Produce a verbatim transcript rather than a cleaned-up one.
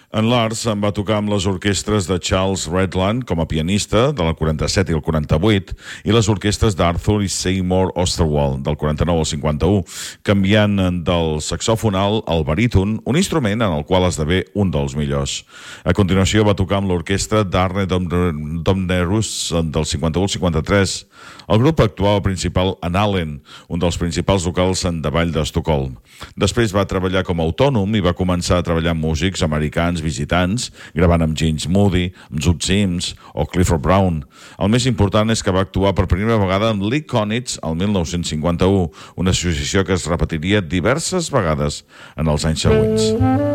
En Lars en va tocar amb les orquestres de Charles Redland com a pianista de la quaranta-set i el quaranta-vuit i les orquestres d'Arthur i Seymour Osterwald del quaranta-nou al cinquanta-u, canviant del saxòfon alt al baríton, un instrument en el qual esdevé un dels millors. A continuació va tocar amb l'orquestra d'Arne Domnerus del cinquanta-u al cinquanta-tres. El grup actuava principal en Allen, un dels principals locals de ball d'Estocolm. Després va treballar com a autònom i va començar a treballar amb músics americans visitants, gravant amb James Moody, amb Zoot Sims o Clifford Brown. El més important és que va actuar per primera vegada amb Lee Konitz el mil nou-cents cinquanta-u, una associació que es repetiria diverses vegades en els anys següents.